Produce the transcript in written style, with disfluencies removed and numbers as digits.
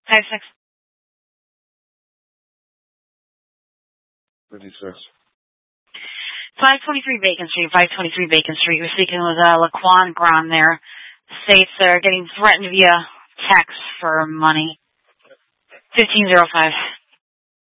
56. 56. 523 Bacon Street, 523 Bacon Street. We're speaking with Laquan Gron there. States they're getting threatened via text for money. 1505.